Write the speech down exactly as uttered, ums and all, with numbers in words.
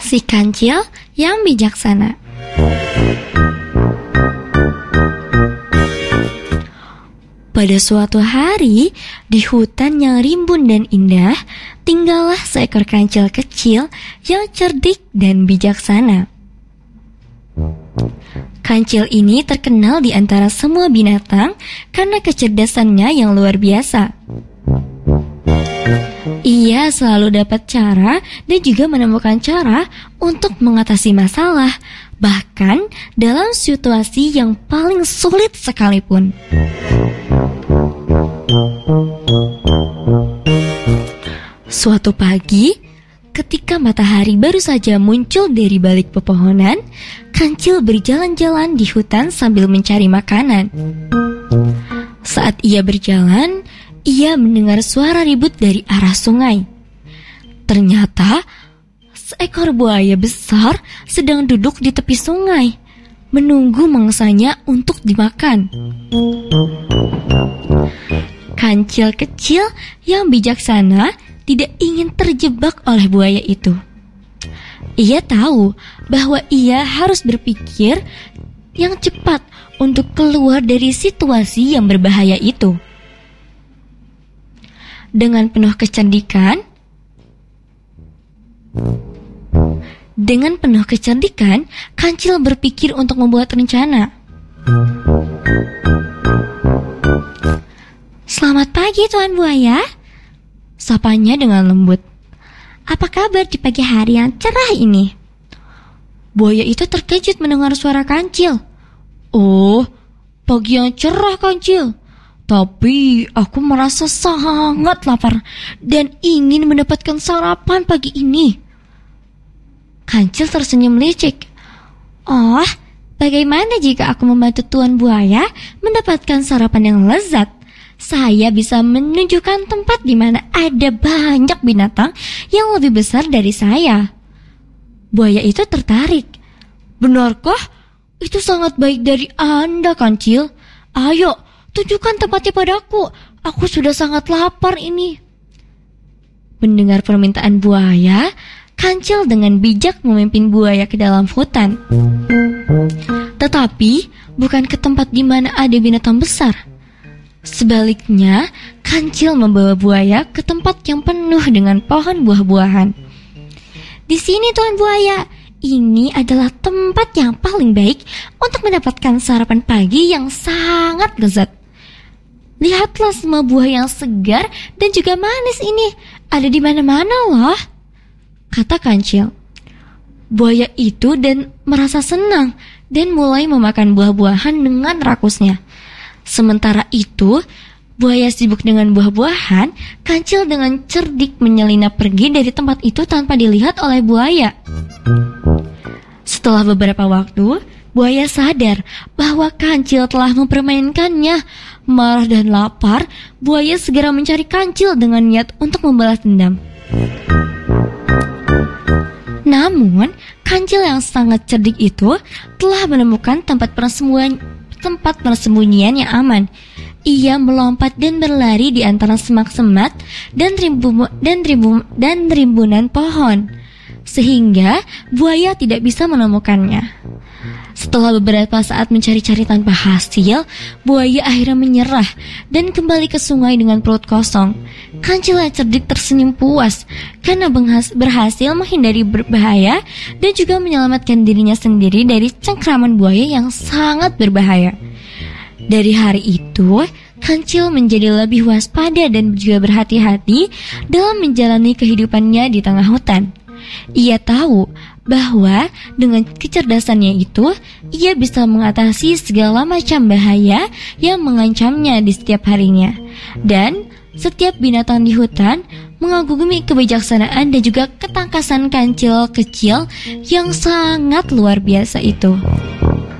Si kancil yang bijaksana. Pada suatu hari, di hutan yang rimbun dan indah, tinggallah seekor kancil kecil yang cerdik dan bijaksana. Kancil ini terkenal di antara semua binatang karena kecerdasannya yang luar biasa. Ia selalu dapat cara dan juga menemukan cara untuk mengatasi masalah, bahkan dalam situasi yang paling sulit sekalipun. Suatu pagi, ketika matahari baru saja muncul dari balik pepohonan, kancil berjalan-jalan di hutan sambil mencari makanan. Saat ia berjalan, ia mendengar suara ribut dari arah sungai. Ternyata, seekor buaya besar sedang duduk di tepi sungai, menunggu mangsanya untuk dimakan. Kancil kecil yang bijaksana tidak ingin terjebak oleh buaya itu. Ia tahu bahwa ia harus berpikir yang cepat untuk keluar dari situasi yang berbahaya itu. Dengan penuh kecerdikan, dengan penuh kecerdikan, kancil berpikir untuk membuat rencana. Selamat pagi, Tuan Buaya. Sapanya dengan lembut. Apa kabar di pagi hari yang cerah ini? Buaya itu terkejut mendengar suara kancil. Oh, pagi yang cerah, kancil. Tapi aku merasa sangat lapar dan ingin mendapatkan sarapan pagi ini. Kancil tersenyum licik. Oh, bagaimana jika aku membantu Tuan Buaya mendapatkan sarapan yang lezat? Saya bisa menunjukkan tempat di mana ada banyak binatang yang lebih besar dari saya. Buaya itu tertarik. Benarkah? Itu sangat baik dari Anda, kancil. Ayo, tunjukkan tempatnya padaku. Aku sudah sangat lapar ini. Mendengar permintaan buaya, kancil dengan bijak memimpin buaya ke dalam hutan. Tetapi bukan ke tempat di mana ada binatang besar. Sebaliknya, kancil membawa buaya ke tempat yang penuh dengan pohon buah-buahan. Di sini, Tuan Buaya, ini adalah tempat yang paling baik untuk mendapatkan sarapan pagi yang sangat lezat. Lihatlah semua buah yang segar dan juga manis ini. Ada di mana-mana loh, kata kancil. Buaya itu dan merasa senang dan mulai memakan buah-buahan dengan rakusnya. Sementara itu, buaya sibuk dengan buah-buahan, kancil dengan cerdik menyelinap pergi dari tempat itu tanpa dilihat oleh buaya. Setelah beberapa waktu, buaya sadar bahwa kancil telah mempermainkannya. Marah dan lapar, buaya segera mencari kancil dengan niat untuk membalas dendam. Namun, kancil yang sangat cerdik itu telah menemukan tempat persembunyian tempat persembunyian yang aman. Ia melompat dan berlari di antara semak-semak dan rimbu dan rimbu dan rimbunan pohon, sehingga buaya tidak bisa menemukannya. Setelah beberapa saat mencari-cari tanpa hasil, buaya akhirnya menyerah dan kembali ke sungai dengan perut kosong. Kancil yang cerdik tersenyum puas karena berhasil menghindari berbahaya dan juga menyelamatkan dirinya sendiri dari cengkraman buaya yang sangat berbahaya. Dari hari itu, kancil menjadi lebih waspada dan juga berhati-hati dalam menjalani kehidupannya di tengah hutan. Ia tahu bahwa dengan kecerdasannya itu, ia bisa mengatasi segala macam bahaya yang mengancamnya di setiap harinya. Dan setiap binatang di hutan mengagumi kebijaksanaan dan juga ketangkasan kancil kecil yang sangat luar biasa itu.